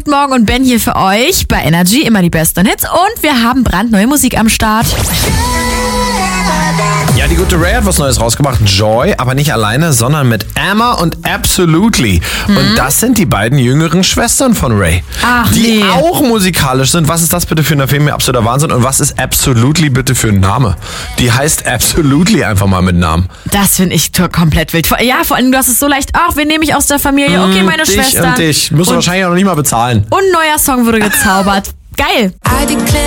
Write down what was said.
guten Morgen und Ben hier für euch bei Energy, immer die besten Hits und wir haben brandneue Musik am Start. Ja, die gute Ray hat was Neues rausgebracht, Joy, aber nicht alleine, sondern mit Emma und Absolutely. Und das sind die beiden jüngeren Schwestern von Ray, die auch musikalisch sind. Was ist das bitte für eine Fame? Absoluter Wahnsinn. Und was ist Absolutely bitte für ein Name? Die heißt Absolutely einfach mal mit Namen. Das finde ich komplett wild. Ja, vor allem, du hast es so leicht, wen nehme ich aus der Familie? Okay, meine dich Schwestern. Und dich. Musst du wahrscheinlich auch noch nicht mal bezahlen. Und ein neuer Song wurde gezaubert. Geil.